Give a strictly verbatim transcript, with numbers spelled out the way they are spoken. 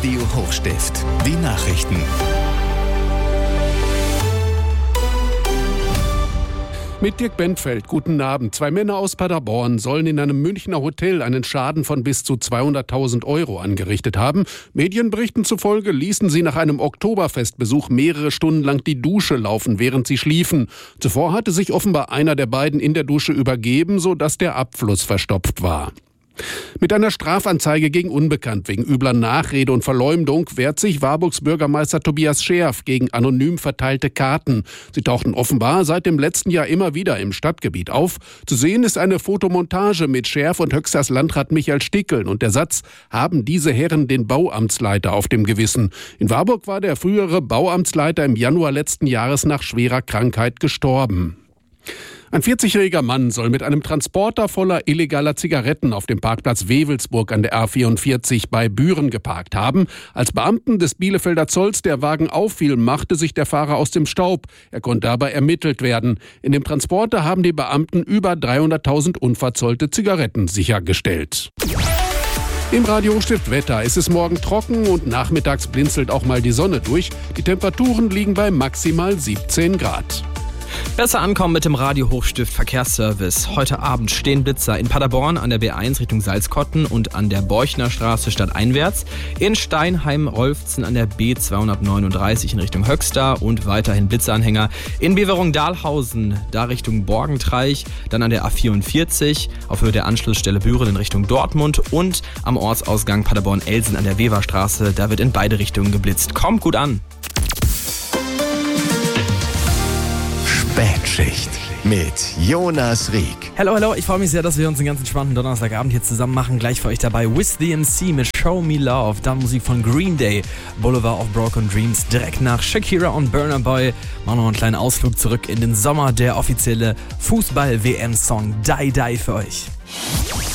Radio Hochstift. Die Nachrichten. Mit Dirk Bentfeld, guten Abend. Zwei Männer aus Paderborn sollen in einem Münchner Hotel einen Schaden von bis zu zweihunderttausend Euro angerichtet haben. Medienberichten zufolge ließen sie nach einem Oktoberfestbesuch mehrere Stunden lang die Dusche laufen, während sie schliefen. Zuvor hatte sich offenbar einer der beiden in der Dusche übergeben, sodass der Abfluss verstopft war. Mit einer Strafanzeige gegen Unbekannt wegen übler Nachrede und Verleumdung wehrt sich Warburgs Bürgermeister Tobias Scherf gegen anonym verteilte Karten. Sie tauchten offenbar seit dem letzten Jahr immer wieder im Stadtgebiet auf. Zu sehen ist eine Fotomontage mit Scherf und Höxters Landrat Michael Stickeln und der Satz: Haben diese Herren den Bauamtsleiter auf dem Gewissen? In Warburg war der frühere Bauamtsleiter im Januar letzten Jahres nach schwerer Krankheit gestorben. Ein vierzigjähriger Mann soll mit einem Transporter voller illegaler Zigaretten auf dem Parkplatz Wewelsburg an der A vierundvierzig bei Büren geparkt haben. Als Beamten des Bielefelder Zolls der Wagen auffiel, machte sich der Fahrer aus dem Staub. Er konnte dabei ermittelt werden. In dem Transporter haben die Beamten über dreihunderttausend unverzollte Zigaretten sichergestellt. Im Radio Hochstift Wetter. Es ist morgen trocken und nachmittags blinzelt auch mal die Sonne durch. Die Temperaturen liegen bei maximal siebzehn Grad. Besser ankommen mit dem Radio Hochstift Verkehrsservice. Heute Abend stehen Blitzer in Paderborn an der B eins Richtung Salzkotten und an der Borchner Straße stadteinwärts. In Steinheim-Rolfzen an der B zweihundertneununddreißig in Richtung Höxter und weiterhin Blitzeranhänger. In Beverung-Dahlhausen, da Richtung Borgentreich. Dann an der A vierundvierzig auf Höhe der Anschlussstelle Büren in Richtung Dortmund. Und am Ortsausgang Paderborn-Elsen an der Weverstraße. Da wird in beide Richtungen geblitzt. Kommt gut an! Spätschicht mit Jonas Rieck. Hallo, hallo, ich freue mich sehr, dass wir uns einen ganz entspannten Donnerstagabend hier zusammen machen. Gleich für euch dabei With the M C mit Show Me Love, dann Musik von Green Day, Boulevard of Broken Dreams, direkt nach Shakira und Burna Boy. Machen noch einen kleinen Ausflug zurück in den Sommer, der offizielle Fußball-W M-Song Die Die für euch.